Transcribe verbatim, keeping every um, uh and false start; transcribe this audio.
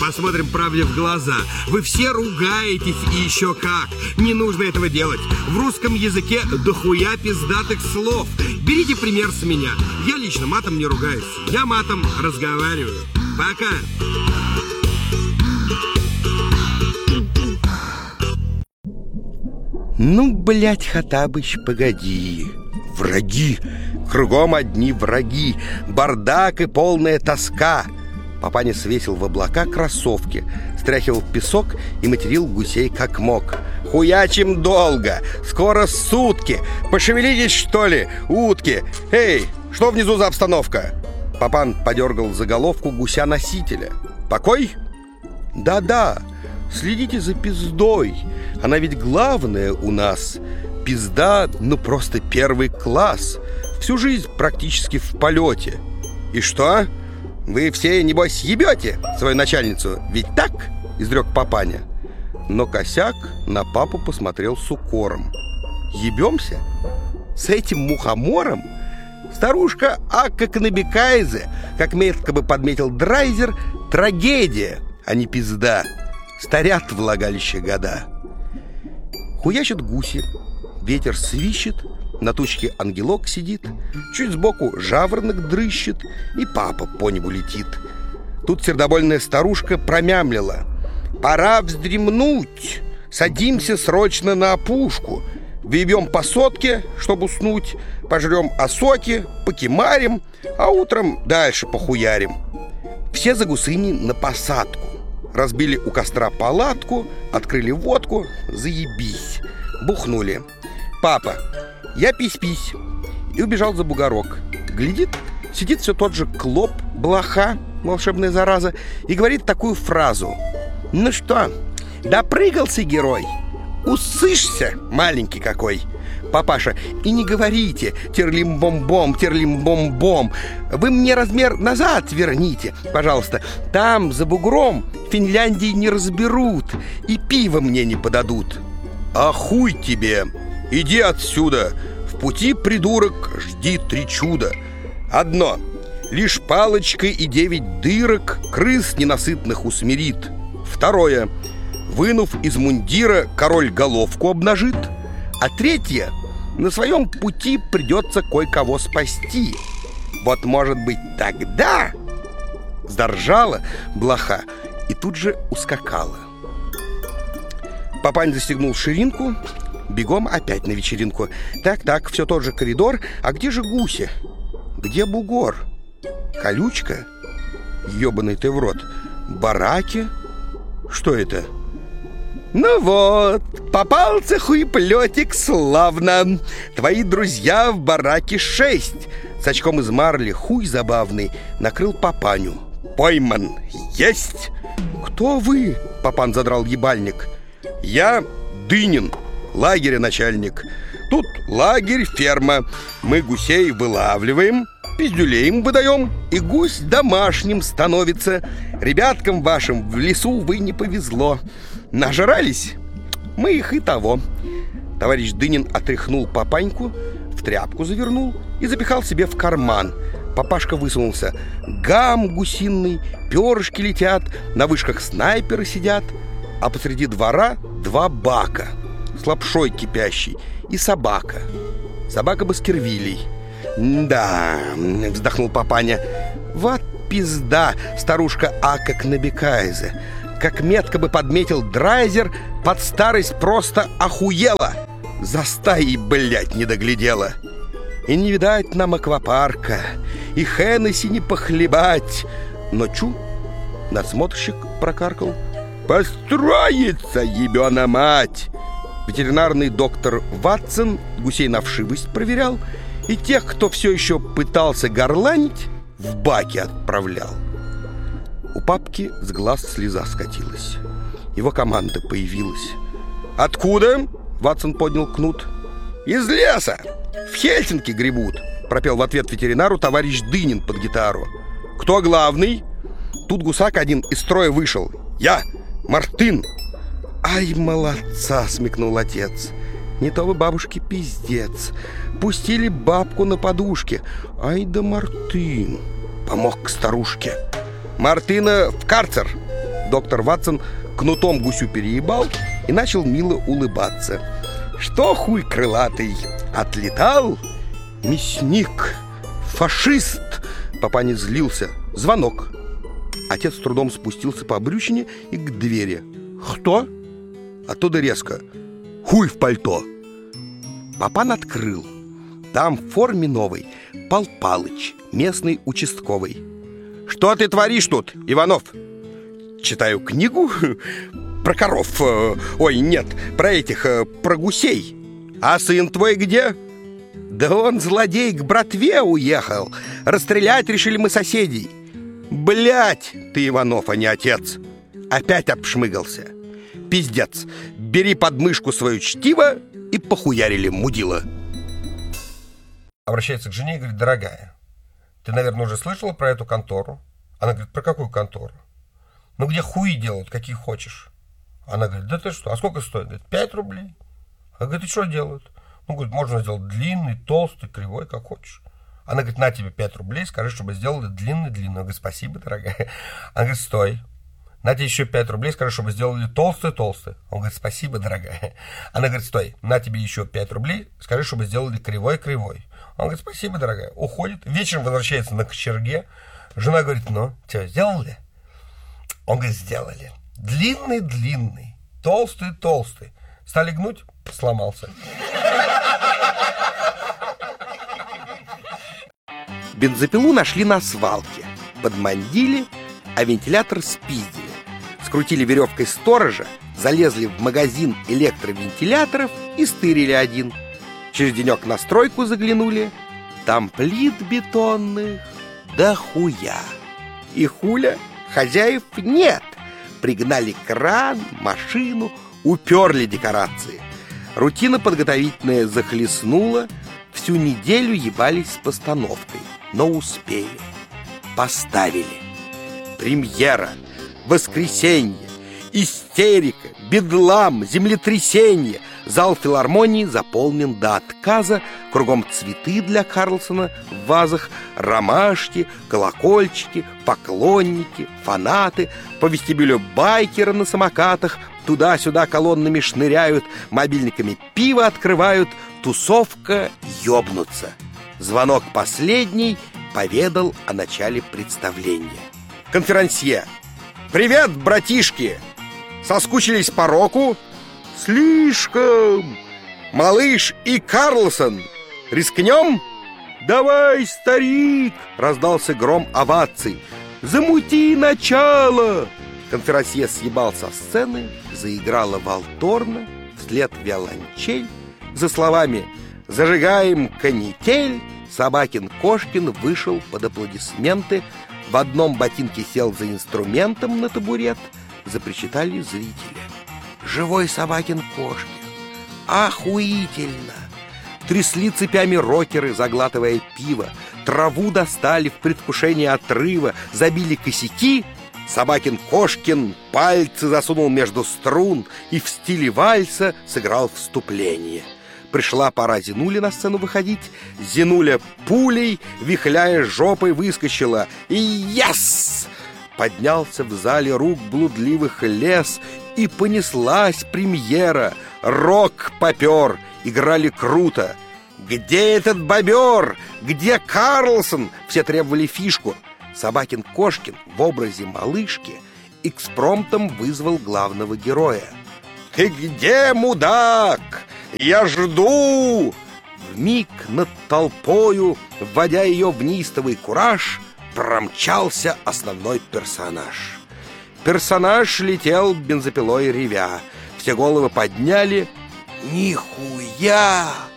посмотрим правде в глаза. Вы все ругаетесь и еще как. Не нужно этого делать. В русском языке дохуя пиздатых слов. Берите пример с меня. Я лично матом не ругаюсь. Я матом разговариваю. Пока. Ну, блядь, Хаттабыч, погоди. Враги. Кругом одни враги. Бардак и полная тоска. Папаня свесил в облака кроссовки, стряхивал песок и материл гусей как мог. Хуячим долго. Скоро сутки. Пошевелитесь, что ли, утки. Эй, что внизу за обстановка? Папан подергал за головку гуся-носителя. Покой? Да-да. Следите за пиздой. Она ведь главная у нас. Пизда, ну просто первый класс. Всю жизнь практически в полете. И что? Вы все, небось, ебете свою начальницу? Ведь так? Изрек Папаня. Но Косяк на папу посмотрел с укором. Ебемся? С этим мухомором? Старушка Акка Кнабекайзе, как метко бы подметил Драйзер, трагедия, а не пизда. Старят влагалище года. Хуячат гуси. Ветер свищет, на тучке ангелок сидит, чуть сбоку жаворонок дрыщет, и папа по небу летит. Тут сердобольная старушка промямлила: пора вздремнуть, садимся срочно на опушку, въебем по сотке, чтобы уснуть, пожрем осоки, покемарим, а утром дальше похуярим. Все за гусыни на посадку. Разбили у костра палатку, открыли водку, заебись. Бухнули. Папа, я пись-пись. И убежал за бугорок. Глядит, сидит все тот же клоп, блоха, волшебная зараза, и говорит такую фразу: ну что, допрыгался герой? Усышься, маленький какой. Папаша, и не говорите терлим-бом-бом, терлим-бом-бом. Вы мне размер назад верните, пожалуйста. Там, за бугром, Финляндии не разберут и пиво мне не подадут. А хуй тебе! Иди отсюда! В пути, придурок, жди три чуда. Одно. Лишь палочкой и девять дырок крыс ненасытных усмирит. Второе. Вынув из мундира, король головку обнажит. А третье. На своем пути придется кое-кого спасти. Вот, может быть, тогда... Заржала блоха и тут же ускакала. Папань застегнул ширинку, бегом опять на вечеринку. Так-так, все тот же коридор. А где же гуси? Где бугор? Колючка? Ёбаный ты в рот. Бараки? Что это? Ну вот, попался хуеплетик славно. Твои друзья в бараке шесть. С очком из марли хуй забавный накрыл Папаню. Пойман. Есть. Кто вы? Папан задрал ебальник. Я Дынин, лагеря начальник. Тут лагерь, ферма. Мы гусей вылавливаем, пиздюлей им выдаем, и гусь домашним становится. Ребяткам вашим в лесу, вы, не повезло. Нажрались? Мы их и того. Товарищ Дынин отряхнул Папаньку, в тряпку завернул и запихал себе в карман. Папашка высунулся. Гам гусиный, перышки летят, на вышках снайперы сидят. А посреди двора два бака с лапшой кипящей и собака. Собака Баскервилей. Да, вздохнул Папаня. Вот пизда, старушка Акка Кнабекайзе. Как метко бы подметил Драйзер, под старость просто охуела. За стаей, блядь, не доглядела. И не видать нам аквапарка, и Хеннесси не похлебать. Но чу, надсмотрщик прокаркал: построится, ебена мать! Ветеринарный доктор Ватсон гусей на вшивость проверял, и тех, кто все еще пытался горланить, в баки отправлял. У папки с глаз слеза скатилась. Его команда появилась. «Откуда?» — Ватсон поднял кнут. «Из леса! В Хельсинки гребут!» — пропел в ответ ветеринару товарищ Дынин под гитару. «Кто главный?» Тут гусак один из строя вышел. «Я, Мартын!» «Ай, молодца!» — смекнул отец. «Не то вы бабушке пиздец. Пустили бабку на подушке. Ай да Мартын!» Помог к старушке. «Мартына в карцер!» Доктор Ватсон кнутом гусю переебал и начал мило улыбаться. Что, хуй крылатый, отлетал? Мясник, фашист. Папаня злился. Звонок. Отец с трудом спустился по обрючине и к двери. Кто? Оттуда резко. Хуй в пальто. Папан открыл. Там в форме новой Пал Палыч, местный участковый. Что ты творишь тут, Иванов? Читаю книгу про коров. Ой, нет, про этих, про гусей. А сын твой где? Да он, злодей, к братве уехал. Расстрелять решили мы соседей. Блядь, ты, Иванов, а не отец. Опять обшмыгался. Пиздец, бери под мышку свою чтиво и похуярили, мудила. Обращается к жене и говорит: дорогая, ты, наверное, уже слышала про эту контору? Она говорит: про какую контору? Ну, где хуи делают, какие хочешь. Она говорит: да ты что, а сколько стоит? Говорит: пять рублей. Она говорит: и что делают? Ну, говорит, можно сделать длинный, толстый, кривой, как хочешь. Она говорит: на тебе пять рублей, скажи, чтобы сделали длинный-длинный. Она говорит: спасибо, дорогая. Она говорит: стой. На тебе еще пять рублей, скажи, чтобы сделали толстый-толстый. Он говорит: спасибо, дорогая. Она говорит: стой. На тебе еще пять рублей, скажи, чтобы сделали кривой-кривой. Он говорит: спасибо, дорогая. Уходит. Вечером возвращается на кочерге. Жена говорит: ну, что, сделали? Он говорит: сделали. Длинный-длинный, толстый-толстый. Стали гнуть, сломался. Бензопилу нашли на свалке. Подмандили, а вентилятор спиздили. Скрутили веревкой сторожа, залезли в магазин электровентиляторов и стырили один. Через денек на стройку заглянули. Там плит бетонных да хуя. И хуля, хозяев нет. Пригнали кран, машину, уперли декорации. Рутина подготовительная захлестнула. Всю неделю ебались с постановкой, но успели. Поставили. Премьера, воскресенье, истерика, бедлам, землетрясение. Зал филармонии заполнен до отказа. Кругом цветы для Карлсона в вазах, ромашки, колокольчики, поклонники, фанаты. По вестибюлю байкеры на самокатах туда-сюда колоннами шныряют, мобильниками пиво открывают. Тусовка ёбнуться. Звонок последний поведал о начале представления. Конферансье: привет, братишки! Соскучились по року? Слишком! Малыш и Карлсон, рискнем? Давай, старик! Раздался гром оваций. Замути начало! Конферансье съебал со сцены, заиграла валторна, вслед виолончель. За словами «Зажигаем канитель» Собакин-Кошкин вышел под аплодисменты. В одном ботинке сел за инструментом на табурет. Запричитали зрители. Живой Собакин-Кошкин! Охуительно! Трясли цепями рокеры, заглатывая пиво. Траву достали в предвкушении отрыва. Забили косяки. Собакин-Кошкин пальцы засунул между струн и в стиле вальса сыграл вступление. Пришла пора Зинуле на сцену выходить. Зинуля пулей, вихляя жопой, выскочила. И яс! Поднялся в зале рук блудливых лес, и понеслась премьера. Рок попер, играли круто. Где этот бобер? Где Карлсон? Все требовали фишку. Собакин-Кошкин в образе малышки экспромтом вызвал главного героя. «Ты где, мудак? Я жду!» Вмиг над толпою, вводя ее в неистовый кураж, промчался основной персонаж. Персонаж летел бензопилой ревя. Все головы подняли. «Нихуя!»